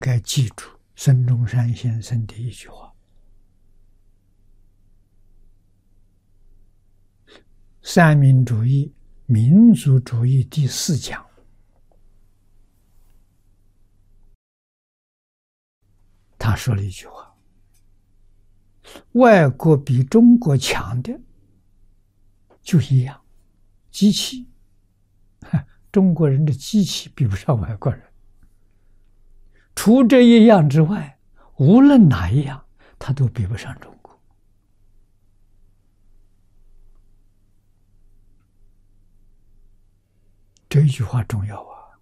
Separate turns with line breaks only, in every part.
该记住孙中山先生的一句话：三民主义、民族主义第四讲。他说了一句话：外国比中国强的就一样，机器。中国人的机器比不上外国人。除这一样之外，无论哪一样，他都比不上中国。这一句话重要啊！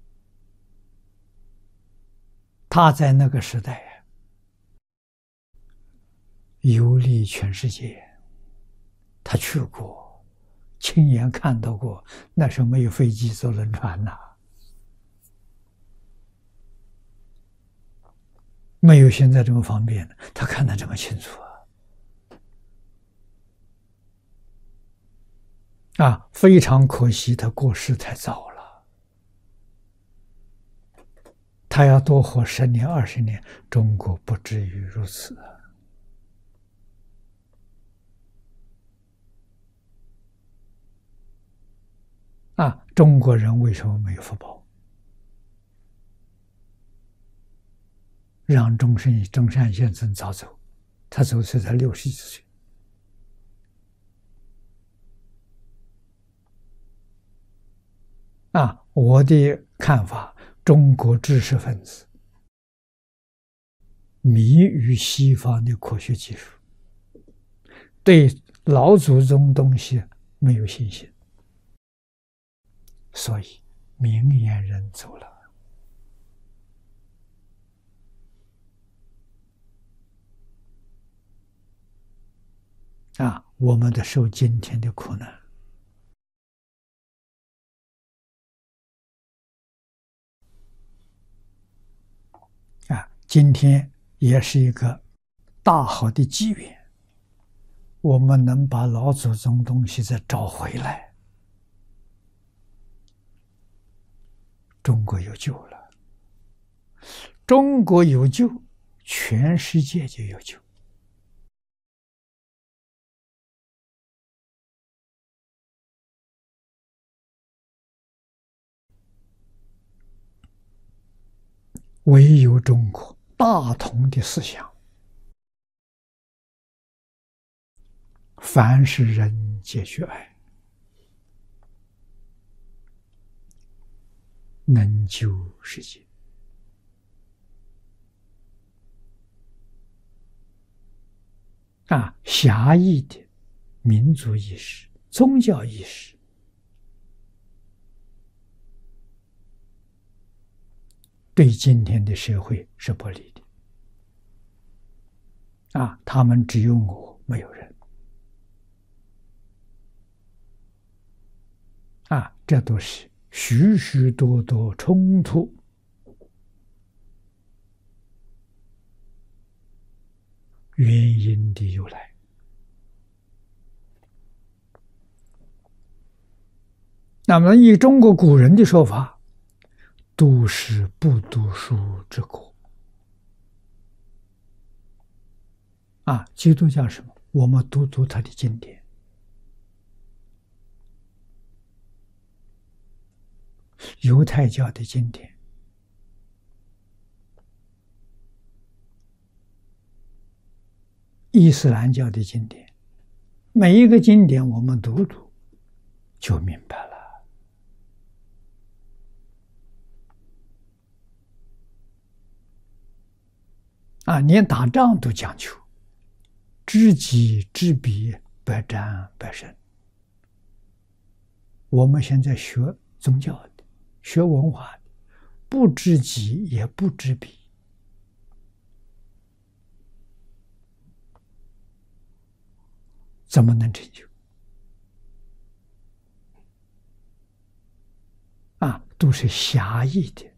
他在那个时代游历全世界，他去过，亲眼看到过，那时候没有飞机坐轮船呐，没有现在这么方便，他看得这么清楚非常可惜，他过世太早了。他要多活10年、20年，中国不至于如此中国人为什么没有福报？让中山先生早走，他走时才60几岁。我的看法，中国知识分子迷于西方的科学技术，对老祖宗东西没有信心，所以明眼人走了。我们得受今天的苦难。今天也是一个大好的机缘，我们能把老祖宗东西再找回来，中国有救了。中国有救，全世界就有救。唯有中国大同的思想，凡是人皆须爱，能救世界。狭义的民族意识、宗教意识，对今天的社会是不利的。他们只有我，没有人。这都是许许多多冲突原因的由来。那么以中国古人的说法，都是不读书之国。基督教什么？我们读他的经典。犹太教的经典，伊斯兰教的经典，每一个经典我们读就明白了。连打仗都讲究知己知彼，百战百胜。我们现在学宗教的，学文化的，不知己也不知彼，怎么能成就？都是狭义的，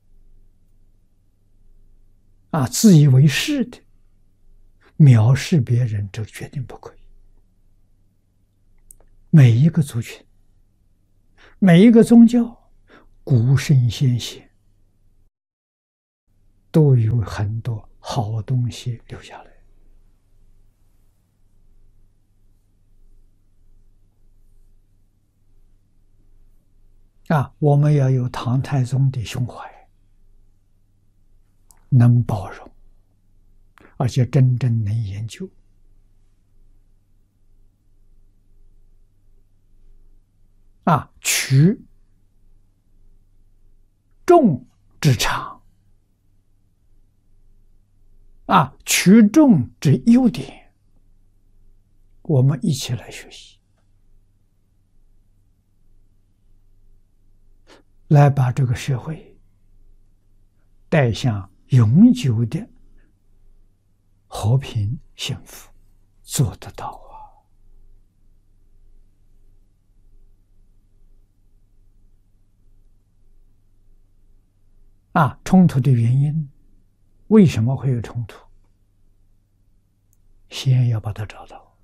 自以为是的，藐视别人，这决定不可以。每一个族群，每一个宗教，古圣先贤都有很多好东西留下来。我们要有唐太宗的胸怀，能包容，而且真正能研究。取众之长，取众之优点，我们一起来学习，来把这个社会带向永久的和平幸福，做得到冲突的原因，为什么会有冲突？先要把它找到，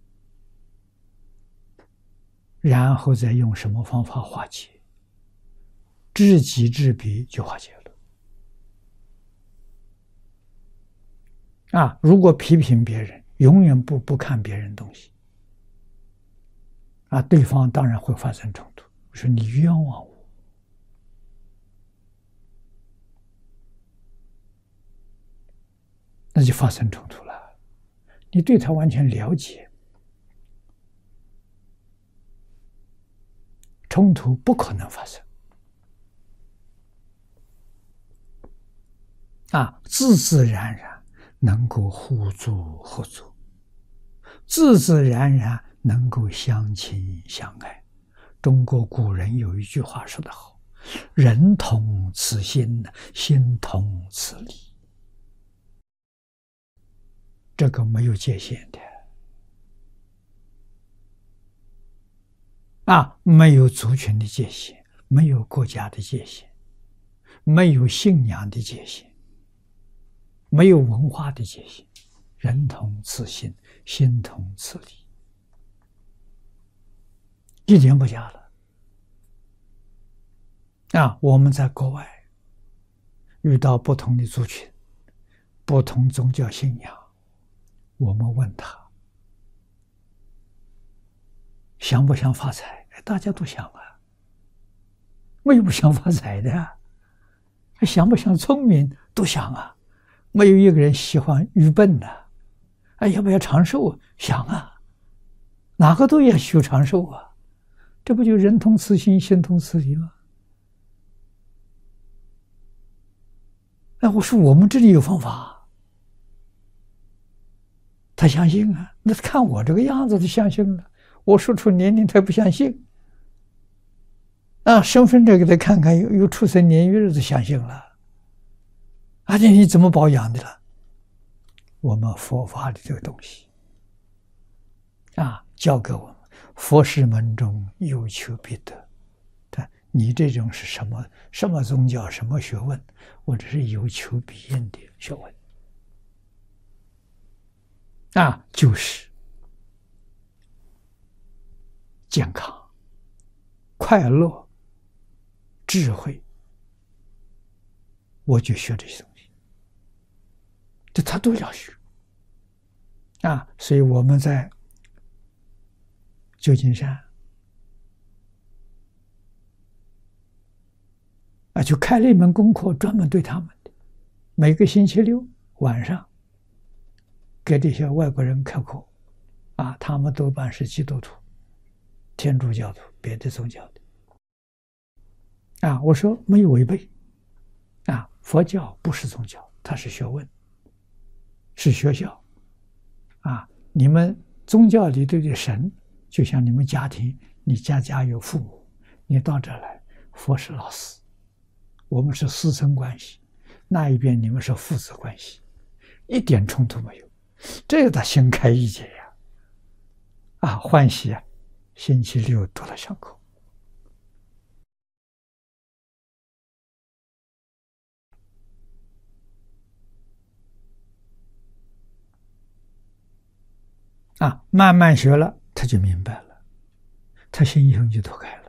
然后再用什么方法化解，知己知彼就化解了。如果批评别人，永远不看别人东西，对方当然会发生冲突，说你冤枉我。那就发生冲突了。你对他完全了解，冲突不可能发生。自自然然能够互助合作，自自然然能够相亲相爱。中国古人有一句话说得好：“人同此心，心同此理。”这个没有界限的，没有族群的界限，没有国家的界限，没有信仰的界限，没有文化的界限，人同此心，心同此理，一点不假了。我们在国外遇到不同的族群，不同宗教信仰，我们问他想不想发财？大家都想没有不想发财的想不想聪明都想没有一个人喜欢愚笨的要不要长寿？想哪个都要求长寿这不就人同此心，心同此理吗？我说我们这里有方法。他相信那看我这个样子，他相信了。我说出年龄，他不相信。身份证给他看看，有出生年月日，就相信了。你怎么保养的了？我们佛法的这个东西，教给我们，佛事门中有求必得。你这种是什么宗教，什么学问？我这是有求必应的学问。就是健康、快乐、智慧，我就学这些东西，这他都要学所以我们在旧金山就开了一门功课，专门对他们的，每个星期六晚上给这些外国人开课他们多半是基督徒、天主教徒、别的宗教的我说没有违背佛教不是宗教，它是学问，是学校你们宗教里头的神就像你们家庭，你家有父母，你到这来，佛是老师，我们是师生关系，那一边你们是父子关系，一点冲突没有。这个他心开意解欢喜星期六都来上课慢慢学了，他就明白了，他心胸就脱开了